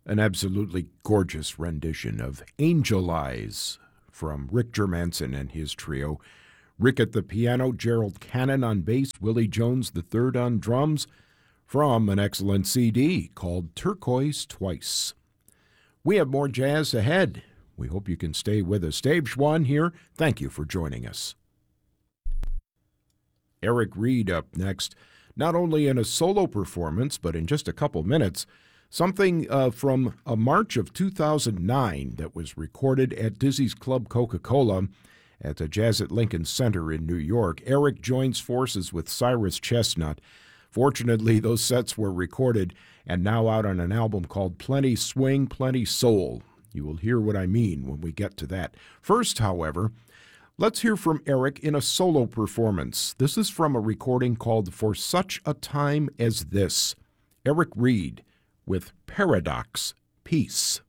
An absolutely gorgeous rendition of Angel Eyes from Rick Germanson and his trio. Rick at the piano, Gerald Cannon on bass, Willie Jones III on drums, from an excellent CD called Turquoise Twice. We have more jazz ahead. We hope you can stay with us. Dave Schwann here. Thank you for joining us. Eric Reed up next, not only in a solo performance, but in just a couple minutes, something from a March of 2009 that was recorded at Dizzy's Club Coca-Cola at the Jazz at Lincoln Center in New York. Eric joins forces with Cyrus Chestnut. Fortunately, those sets were recorded and now out on an album called Plenty Swing, Plenty Soul. You will hear what I mean when we get to that. First, however, let's hear from Eric in a solo performance. This is from a recording called For Such a Time as This. Eric Reed with Paradox Peace.